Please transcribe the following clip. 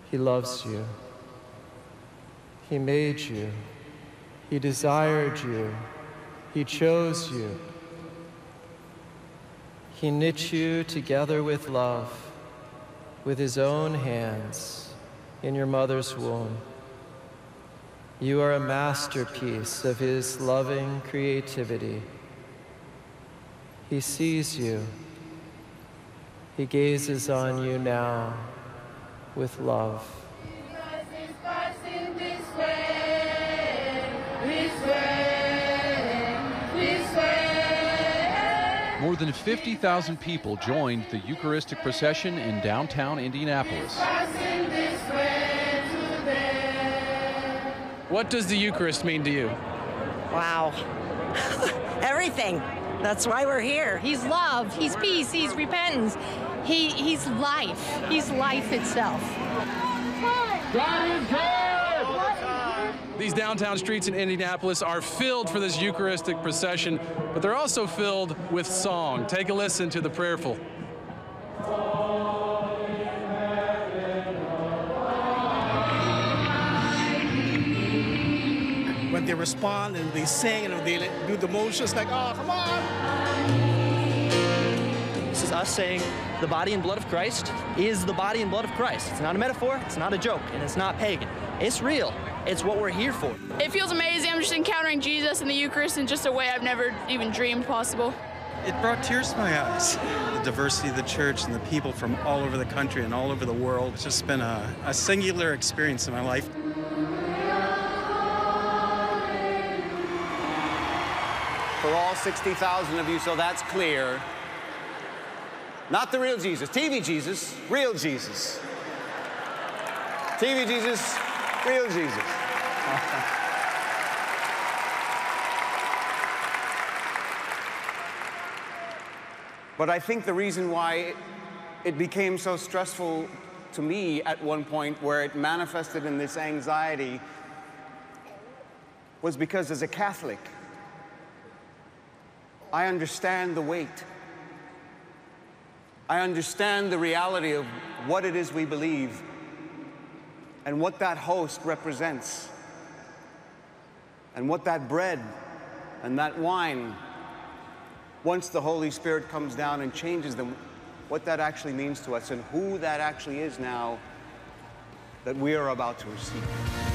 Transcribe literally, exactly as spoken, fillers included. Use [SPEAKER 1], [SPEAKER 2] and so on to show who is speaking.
[SPEAKER 1] He loves you. He made you. He desired you. He chose you. He knit you together with love, with his own hands in your mother's womb. You are a masterpiece of his loving creativity. He sees you. He gazes on you now with love.
[SPEAKER 2] More than fifty thousand people joined the Eucharistic procession in downtown Indianapolis.
[SPEAKER 3] What does the Eucharist mean to you?
[SPEAKER 4] Wow. Everything. That's why we're here.
[SPEAKER 5] He's love, he's peace, he's repentance. He, he's life. He's life itself.
[SPEAKER 3] God is good! These downtown streets in Indianapolis are filled for this Eucharistic procession, but they're also filled with song. Take a listen to the prayerful.
[SPEAKER 6] When they respond and they sing and they do the motions like, oh, come on.
[SPEAKER 7] This is us saying the body and blood of Christ is the body and blood of Christ. It's not a metaphor, it's not a joke, and it's not pagan. It's real. It's what we're here for.
[SPEAKER 8] It feels amazing. I'm just encountering Jesus in the Eucharist in just a way I've never even dreamed possible.
[SPEAKER 9] It brought tears to my eyes. The diversity of the church and the people from all over the country and all over the world. It's just been a, a singular experience in my life.
[SPEAKER 10] For all sixty thousand of you, so that's clear. Not the real Jesus. T V Jesus, real Jesus. T V Jesus, real Jesus. But I think the reason why it became so stressful to me at one point, where it manifested in this anxiety, was because as a Catholic, I understand the weight. I understand the reality of what it is we believe and what that host represents and what that bread and that wine, once the Holy Spirit comes down and changes them, what that actually means to us and who that actually is now that we are about to receive.